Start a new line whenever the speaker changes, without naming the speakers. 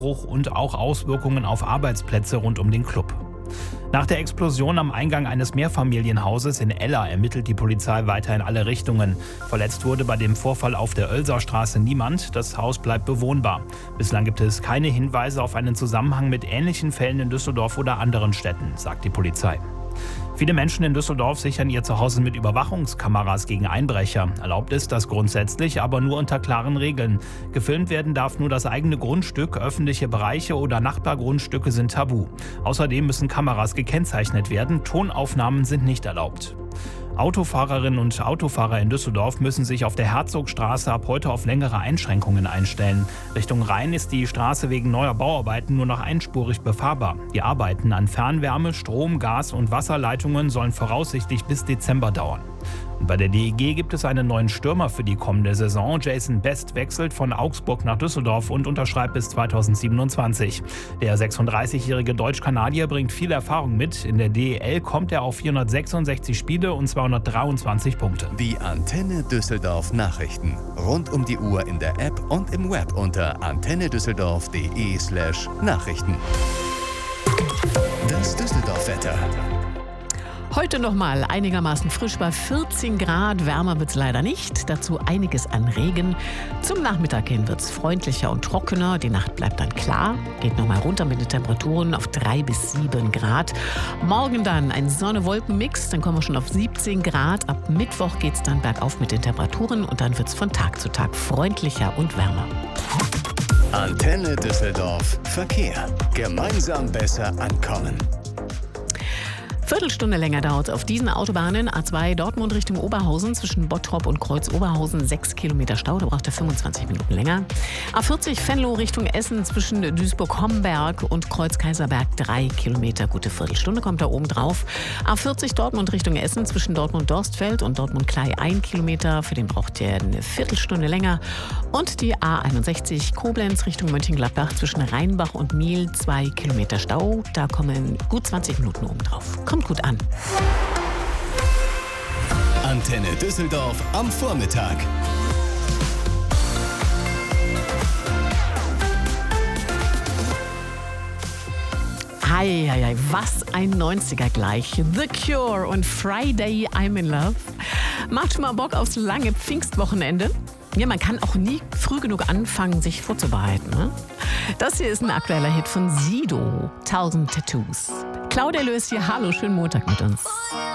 und auch Auswirkungen auf Arbeitsplätze rund um den Club. Nach der Explosion am Eingang eines Mehrfamilienhauses in Ella ermittelt die Polizei weiter in alle Richtungen. Verletzt wurde bei dem Vorfall auf der Oelserstraße niemand. Das Haus bleibt bewohnbar. Bislang gibt es keine Hinweise auf einen Zusammenhang mit ähnlichen Fällen in Düsseldorf oder anderen Städten, sagt die Polizei. Viele Menschen in Düsseldorf sichern ihr Zuhause mit Überwachungskameras gegen Einbrecher. Erlaubt ist das grundsätzlich, aber nur unter klaren Regeln. Gefilmt werden darf nur das eigene Grundstück, öffentliche Bereiche oder Nachbargrundstücke sind tabu. Außerdem müssen Kameras gekennzeichnet werden, Tonaufnahmen sind nicht erlaubt. Autofahrerinnen und Autofahrer in Düsseldorf müssen sich auf der Herzogstraße ab heute auf längere Einschränkungen einstellen. Richtung Rhein ist die Straße wegen neuer Bauarbeiten nur noch einspurig befahrbar. Die Arbeiten an Fernwärme-, Strom-, Gas- und Wasserleitungen sollen voraussichtlich bis Dezember dauern. Und bei der DEG gibt es einen neuen Stürmer für die kommende Saison. Jason Best wechselt von Augsburg nach Düsseldorf und unterschreibt bis 2027. Der 36-jährige Deutsch-Kanadier bringt viel Erfahrung mit. In der DEL kommt er auf 466 Spiele und 223 Punkte.
Die Antenne Düsseldorf Nachrichten. Rund um die Uhr in der App und im Web unter antennedüsseldorf.de/Nachrichten. Das Düsseldorf-Wetter.
Heute nochmal einigermaßen frisch bei 14 Grad. Wärmer wird es leider nicht. Dazu einiges an Regen. Zum Nachmittag hin wird es freundlicher und trockener. Die Nacht bleibt dann klar. Geht nochmal runter mit den Temperaturen auf 3 bis 7 Grad. Morgen dann ein Sonne-Wolken-Mix. Dann kommen wir schon auf 17 Grad. Ab Mittwoch geht es dann bergauf mit den Temperaturen. Und dann wird es von Tag zu Tag freundlicher und wärmer.
Antenne Düsseldorf Verkehr. Gemeinsam besser ankommen.
Viertelstunde länger dauert es auf diesen Autobahnen. A2 Dortmund Richtung Oberhausen zwischen Bottrop und Kreuz Oberhausen 6 Kilometer Stau, da braucht er 25 Minuten länger. A40 Venlo Richtung Essen zwischen Duisburg-Homberg und Kreuz Kaiserberg 3 Kilometer, gute Viertelstunde kommt da oben drauf. A40 Dortmund Richtung Essen zwischen Dortmund-Dorstfeld und Dortmund-Klei 1 Kilometer, für den braucht ihr eine Viertelstunde länger. Und die A61 Koblenz Richtung Mönchengladbach zwischen Rheinbach und Miel 2 Kilometer Stau, da kommen gut 20 Minuten oben drauf. Kommt gut an.
Antenne Düsseldorf am Vormittag.
Heieiei, was ein 90er gleich. The Cure und Friday I'm in Love. Macht schon mal Bock aufs lange Pfingstwochenende? Ja, man kann auch nie früh genug anfangen, sich vorzubereiten. Ne? Das hier ist ein aktueller Hit von Sido, 1000 Tattoos. Claudia Löß hier, hallo, schönen Montag mit uns.